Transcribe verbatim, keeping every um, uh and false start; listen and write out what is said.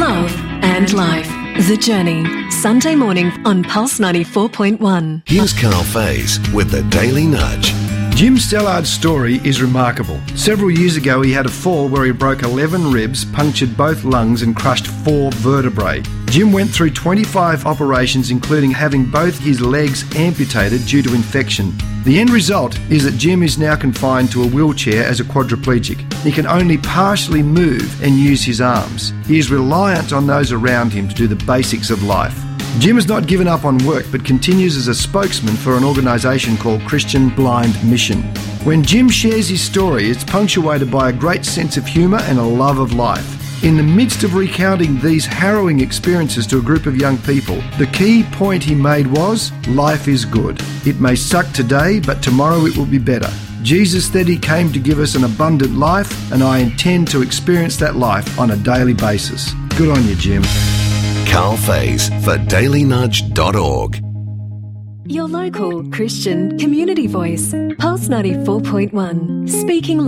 love and life. The Journey, Sunday morning on Pulse ninety-four point one. Here's Carl Faze with the Daily Nudge. Jim Stellard's story is remarkable. Several years ago he had a fall where he broke eleven ribs, punctured both lungs and crushed four vertebrae. Jim went through twenty-five operations, including having both his legs amputated due to infection. The end result is that Jim is now confined to a wheelchair as a quadriplegic. He can only partially move and use his arms. He is reliant on those around him to do the basics of life. Jim has not given up on work but continues as a spokesman for an organisation called Christian Blind Mission. When Jim shares his story, it's punctuated by a great sense of humour and a love of life. In the midst of recounting these harrowing experiences to a group of young people, the key point he made was, life is good. It may suck today, but tomorrow it will be better. Jesus said he came to give us an abundant life, and I intend to experience that life on a daily basis. Good on you, Jim. Carl Faze for daily nudge dot org. Your local Christian community voice, Pulse ninety-four point one, speaking